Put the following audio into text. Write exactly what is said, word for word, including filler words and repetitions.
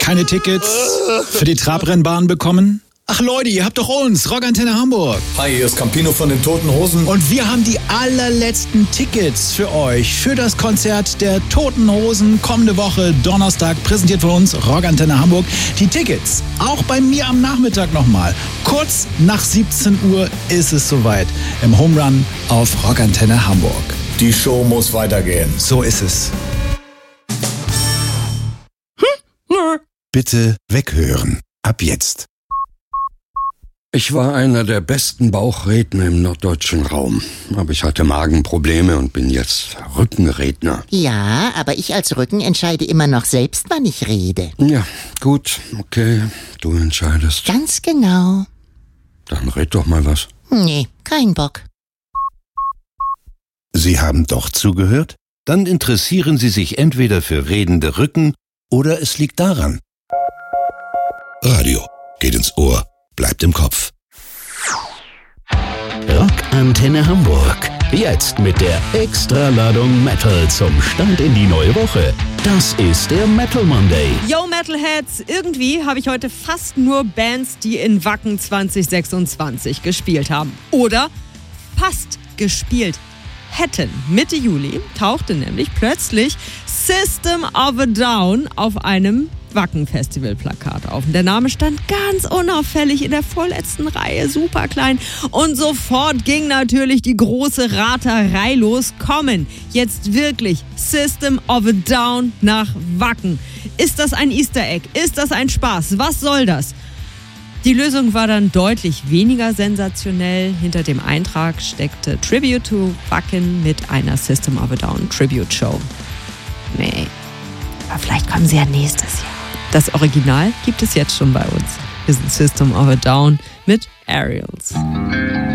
Keine Tickets für die Trabrennbahn bekommen? Ach Leute, ihr habt doch uns, Rockantenne Hamburg. Hi, hier ist Campino von den Toten Hosen. Und wir haben die allerletzten Tickets für euch, für das Konzert der Toten Hosen kommende Woche, Donnerstag, präsentiert von uns, Rockantenne Hamburg. Die Tickets, auch bei mir am Nachmittag nochmal. Kurz nach siebzehn Uhr ist es soweit im Home Run auf Rockantenne Hamburg. Die Show muss weitergehen. So ist es. Bitte weghören. Ab jetzt. Ich war einer der besten Bauchredner im norddeutschen Raum. Aber ich hatte Magenprobleme und bin jetzt Rückenredner. Ja, aber ich als Rücken entscheide immer noch selbst, wann ich rede. Ja, gut, okay, du entscheidest. Ganz genau. Dann red doch mal was. Nee, kein Bock. Sie haben doch zugehört? Dann interessieren Sie sich entweder für redende Rücken oder es liegt daran. Radio geht ins Ohr, bleibt im Kopf. Rockantenne Hamburg. Jetzt mit der Extraladung Metal zum Start in die neue Woche. Das ist der Metal Monday. Yo Metalheads, irgendwie habe ich heute fast nur Bands, die in Wacken zwanzig sechsundzwanzig gespielt haben. Oder fast gespielt hätten. Mitte Juli tauchte nämlich plötzlich System of a Down auf einem Wacken-Festival-Plakat auf. Und der Name stand ganz unauffällig in der vorletzten Reihe, super klein. Und sofort ging natürlich die große Raterei los. Kommen jetzt wirklich System of a Down nach Wacken. Ist das ein Easter Egg? Ist das ein Spaß? Was soll das? Die Lösung war dann deutlich weniger sensationell. Hinter dem Eintrag steckte Tribute to Wacken mit einer System of a Down Tribute Show. Nee, aber vielleicht kommen sie ja nächstes Jahr. Das Original gibt es jetzt schon bei uns. Wir sind System of a Down mit Aerials.